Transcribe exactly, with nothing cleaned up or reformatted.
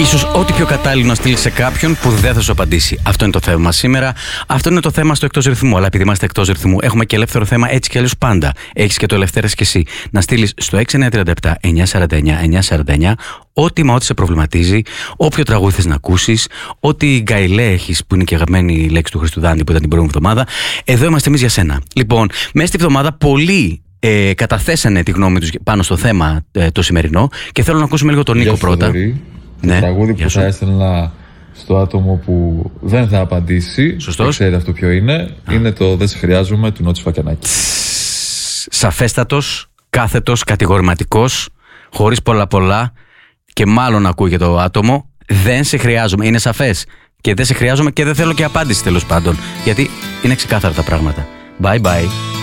Ίσως ό,τι πιο κατάλληλο να στείλει σε κάποιον που δεν θα σου απαντήσει. Αυτό είναι το θέμα μας σήμερα. Αυτό είναι το θέμα στο εκτός ρυθμού. Αλλά επειδή είμαστε εκτός ρυθμού, έχουμε και ελεύθερο θέμα έτσι κι αλλιώς πάντα. Έχεις και το ελευθέρας κι εσύ. Να στείλεις στο έξι εννιά τρία επτά εννιά τέσσερα εννιά εννιά τέσσερα εννιά ό,τι μα ό,τι σε προβληματίζει, όποιο τραγούδι θες να ακούσεις, ό,τι γκαιλέ έχεις, που είναι και αγαπημένη λέξη του Χριστουδάντη που ήταν την προηγούμενη εβδομάδα. Εδώ είμαστε εμείς για σένα. Λοιπόν, μέσα στη εβδομάδα πολλοί ε, καταθέσανε τη γνώμη τους πάνω στο θέμα ε, το σημερινό και θέλω να ακούσουμε λίγο τον Νίκο πρώτα. Ναι, το τραγούδι που θα έστελνα στο άτομο που δεν θα απαντήσει, δεν ξέρει αυτό ποιο είναι, Α. είναι το «Δεν σε χρειάζομαι» του Νότσι Φακιανάκη. Σαφέστατος, κάθετος, κατηγορηματικός, χωρίς πολλά πολλά και μάλλον ακούγεται το άτομο. Δεν σε χρειάζομαι, είναι σαφές. Και δεν σε χρειάζομαι και δεν θέλω και απάντηση τέλος πάντων, γιατί είναι ξεκάθαρα τα πράγματα. Bye bye.